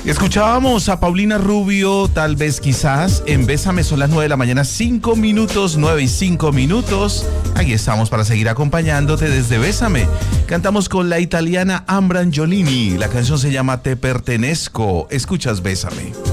Escuchábamos a Paulina Rubio, tal vez quizás, en Bésame. Son las 9 de la mañana, 5 minutos, 9 y 5 minutos. Aquí estamos para seguir acompañándote desde Bésame. Cantamos con la italiana Ambra Angiolini. La canción se llama Te Pertenezco. Escuchas Bésame.